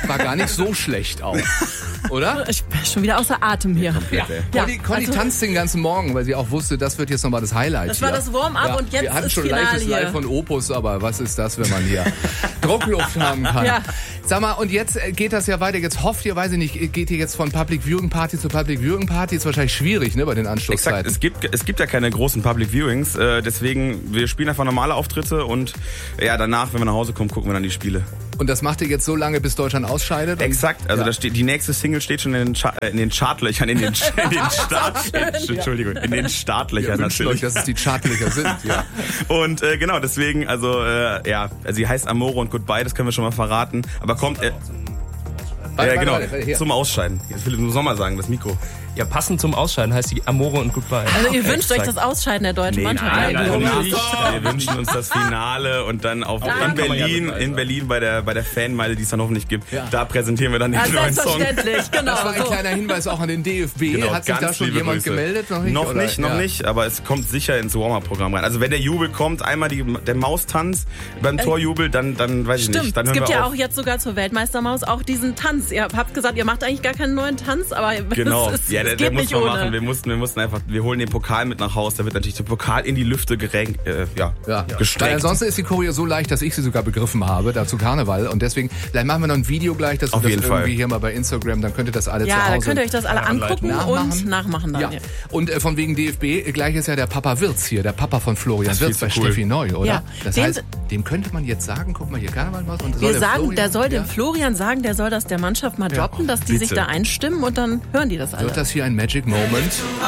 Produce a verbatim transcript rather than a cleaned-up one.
war gar nicht so schlecht auch, oder? Ich bin schon wieder außer Atem hier. Ja. Ja. Conny, Conny Also- tanzt den ganzen Morgen, weil sie auch wusste, das wird jetzt nochmal das Highlight. Das war hier. das Warm-up und jetzt Wir hatten ist schon Finale leichtes hier. Live von Opus, aber was ist das, wenn man hier Druckluft haben kann? Ja. Sag mal, und jetzt geht das ja weiter. Jetzt hofft ihr, weiß ich nicht, geht ihr jetzt von Public Viewing Party zu Public Viewing Party? Ist wahrscheinlich schwierig, ne, bei den Anschlusszeiten. Exakt, es gibt, es gibt ja keine großen Public Viewings, äh, deswegen, wir spielen einfach normale Auftritte und ja, danach, wenn wir nach Hause kommen, gucken wir dann die Spiele. Und das macht ihr jetzt so lange, bis Deutschland ausscheidet? Exakt, also ja. da steht, die nächste Single steht schon in den, Char- in den Chartlöchern, in den, in den Start, Entschuldigung, in den Startlöchern Wir wünschen euch, natürlich. dass es die Chartlöcher sind, ja. Und äh, genau, deswegen, also äh, ja, also sie heißt Amore und Goodbye, das können wir schon mal verraten, aber kommt, äh, Warte, ja warte, genau, warte, hier. zum Ausscheiden. Jetzt will ich nur Sommer sagen, das Mikro. Ja, passend zum Ausscheiden heißt die Amore und Goodbye. Also ihr wünscht Exakt. euch das Ausscheiden der deutschen Mannschaft. nein, Ja, nein, ja. nicht. Wir wünschen uns das Finale und dann auf Ja, in kann man ja Berlin, dabei in sein. Berlin bei der bei der Fanmeile, die es dann hoffentlich gibt. Ja. Da präsentieren wir dann den Ja, neuen Song. selbstverständlich, genau. Das war ein so. kleiner Hinweis auch an den D F B. Genau, Hat sich da ganz schon liebe jemand Grüße. gemeldet? Noch nicht, Noch oder? nicht, noch Ja. nicht, aber es kommt sicher ins Warm-Up-Programm rein. Also wenn der Jubel kommt, einmal die, der Maustanz beim Torjubel, dann, dann weiß ich Stimmt, nicht. Dann es hören gibt wir ja auf. auch jetzt sogar zur Weltmeistermaus auch diesen Tanz. Ihr habt gesagt, ihr macht eigentlich gar keinen neuen Tanz, aber Genau, es, ist, ja, es der, geht der muss nicht man ohne. machen. Wir mussten, wir mussten einfach, wir holen den Pokal mit nach Haus. Da wird natürlich der Pokal in die Lüfte gerenkt, äh, ja, Ja. Weil gestreckt. ansonsten ist die Choreo so leicht, dass ich sie sogar begriffen habe, dazu Karneval. Und deswegen, vielleicht machen wir noch ein Video gleich, dass wir Auf das jeden irgendwie Fall. hier mal bei Instagram, dann könnt ihr das alle zu Ja, Hause da könnt ihr euch das alle angucken nachmachen. und nachmachen dann. Ja. Und äh, von wegen D F B, gleich ist ja der Papa Wirz hier, der Papa von Florian Das ist Wirz viel bei zu cool. Steffi Neu, oder? Ja. Das Den- heißt, dem könnte man jetzt sagen, guck mal hier, Karneval was. Und soll Wir der sagen, Florian, der soll dem ja, Florian sagen, der soll das der Mannschaft mal droppen, dass die sich bitte. da einstimmen und dann hören die das alle. Wird das hier ein Magic Moment?